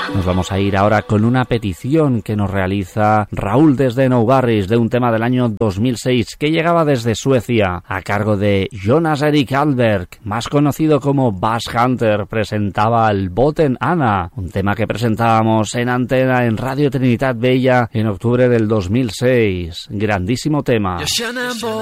Nos vamos a ir ahora con una petición que nos realiza Raúl desde Nou Barris de un tema del año 2006 que llegaba desde Suecia a cargo de Jonas Erik Alberg, más conocido como Bass Hunter. Presentaba el Boten Anna, un tema que presentábamos en antena en Radio Trinitat Vella en octubre del 2006. Grandísimo tema.